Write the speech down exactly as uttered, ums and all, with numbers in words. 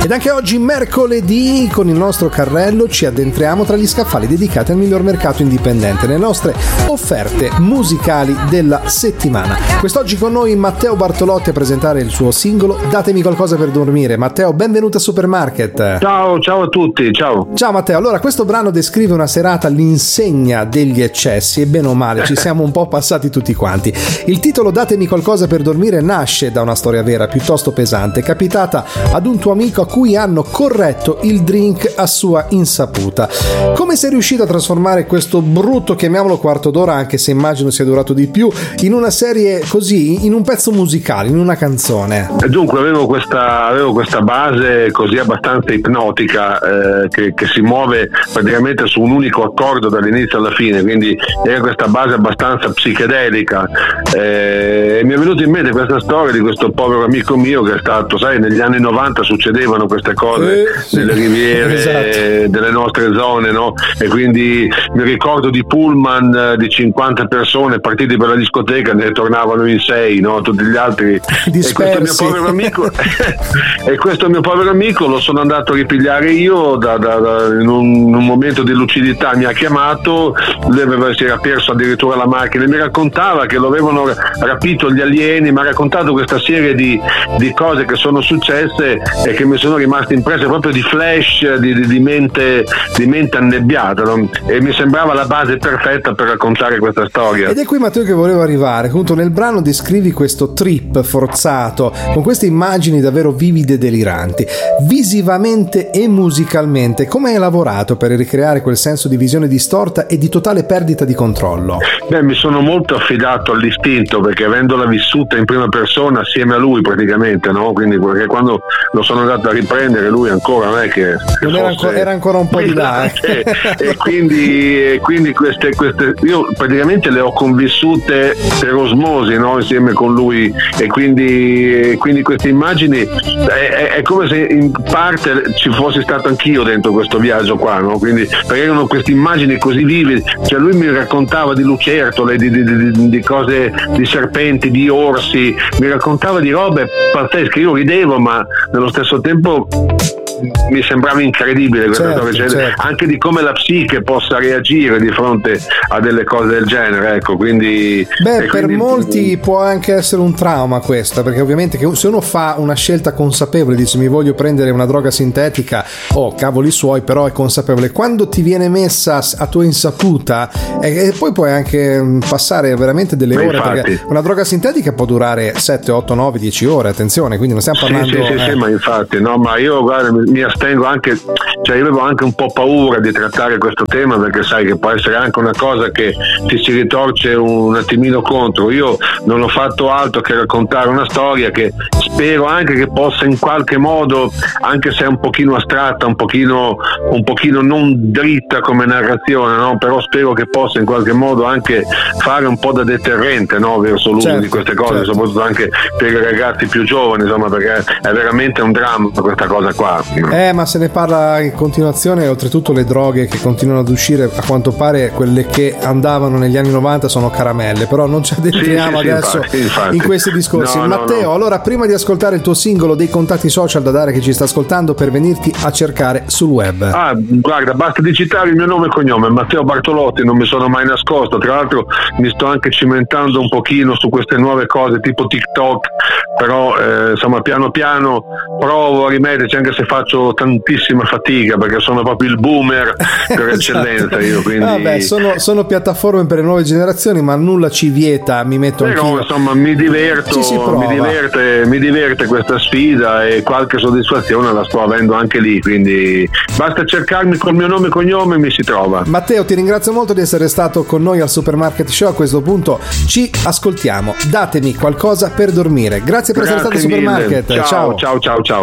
Ed anche oggi, mercoledì, con il nostro carrello ci addentriamo tra gli scaffali dedicati al miglior mercato indipendente, le nostre offerte musicali della settimana. Quest'oggi con noi Matteo Bartolotti a presentare il suo singolo Datemi qualcosa per dormire. Matteo, benvenuto a Supermarket. Ciao, ciao a tutti, ciao. Ciao Matteo, allora questo brano descrive una serata all'insegna degli eccessi e bene o male ci siamo un po' passati tutti quanti. Il titolo Datemi qualcosa per dormire nasce da una storia vera piuttosto pesante, capitata ad un tuo amico a cui hanno corretto il drink a sua insaputa. Come sei riuscito a trasformare questo brutto, chiamiamolo quarto d'ora, anche se immagino sia durato di più, in una serie così, in un pezzo musicale, in una canzone? Dunque avevo questa, avevo questa base così abbastanza ipnotica eh, che, che si muove praticamente su un unico accordo dall'inizio alla fine, quindi era questa base abbastanza psichedelica eh, e mi è venuta in mente questa storia di questo povero amico mio che è stato, sai, negli anni novanta succedevano queste cose eh, sì. nelle riviere esatto. delle nostre zone, no? E quindi mi ricordo di pullman di cinquanta persone partiti per la discoteca, ne tornavano in sei, no? Tutti gli altri dispersi. E questo mio povero amico e questo mio povero amico lo sono andato a ripigliare io da, da, da, in, un, in un momento di lucidità mi ha chiamato, lui aveva, si era perso addirittura la macchina e mi raccontava che lo avevano rapito gli alieni, mi ha raccontato questa serie di, di cose che sono successe e che mi sono rimaste impresse proprio di flash, di, di, di, mente, di mente annebbiata, no? E mi sembrava la base perfetta per raccontare questa storia. Ed è qui, Matteo, che volevo arrivare. Appunto, nel brano descrivi questo trip forzato con queste immagini davvero vivide e deliranti. Visivamente e musicalmente, come hai lavorato per ricreare quel senso di visione distorta e di totale perdita di controllo? Beh, mi sono molto affidato all'istinto, perché avendola vissuta in prima persona assieme a lui praticamente, no? Quindi perché quando lo sono andato a riprendere lui ancora non è che non era ancora, era ancora un po' di là eh. e quindi, e quindi queste, queste io praticamente le ho convissute per osmosi, no? Insieme con lui e quindi, e quindi queste immagini è, è come se in parte ci fossi stato anch'io dentro questo viaggio qua, no? Quindi perché erano queste immagini così vive, cioè lui mi raccontava di lucertole, di, di, di, di cose, di serpenti, di orsi, mi raccontava di robe pazzesche, io ridevo ma nello stesso tempo mi sembrava incredibile questa certo, storia, certo. Anche di come la psiche possa reagire di fronte a delle cose del genere, ecco, quindi beh, quindi... per molti può anche essere un trauma questo, perché ovviamente che se uno fa una scelta consapevole, dice mi voglio prendere una droga sintetica, oh cavoli suoi, però è consapevole, quando ti viene messa a tua insaputa e, e poi puoi anche passare veramente delle ore, infatti. Perché una droga sintetica può durare sette, otto, nove, dieci ore, attenzione, quindi non stiamo parlando sì, sì, eh. sì, sì, ma infatti no, ma io guarda mi, mi astengo anche, cioè io avevo anche un po' paura di trattare questo tema, perché sai che può essere anche una cosa che ti si ritorce un attimino contro. Io non ho fatto altro che raccontare una storia che spero anche che possa in qualche modo, anche se è un pochino astratta, un pochino un pochino non dritta come narrazione, no? Però spero che possa in qualche modo anche fare un po' da deterrente, no? Verso l'uso certo, di queste cose, certo. Soprattutto anche per i ragazzi più giovani, insomma, perché è veramente un dramma questa cosa qua. Eh, ma se ne parla in continuazione, oltretutto le droghe che continuano ad uscire, a quanto pare quelle che andavano negli anni novanta sono caramelle, però non ci addentriamo sì, sì, adesso infatti, infatti. in questi discorsi. No, Matteo, no, no. Allora prima di ascoltare il tuo singolo, dei contatti social da dare a chi ci sta ascoltando per venirti a cercare sul web. Ah, guarda, basta digitare il mio nome e cognome, Matteo Bartolotti, non mi sono mai nascosto, tra l'altro mi sto anche cimentando un pochino su queste nuove cose tipo TikTok, però eh, insomma piano piano provo a rimetterci, anche se faccio tantissima fatica perché sono proprio il boomer per eccellenza io, quindi vabbè, sono, sono piattaforme per le nuove generazioni, ma nulla ci vieta, mi metto però anch'io. Insomma mi diverto, mi diverte, mi diverte questa sfida e qualche soddisfazione la sto avendo anche lì, quindi basta cercarmi col mio nome e cognome e mi si trova. Matteo, ti ringrazio molto di essere stato con noi al Supermarket Show. A questo punto ci ascoltiamo, datemi qualcosa per dormire. Grazie per Grazie essere stato al Supermarket. Ciao, ciao, ciao, ciao.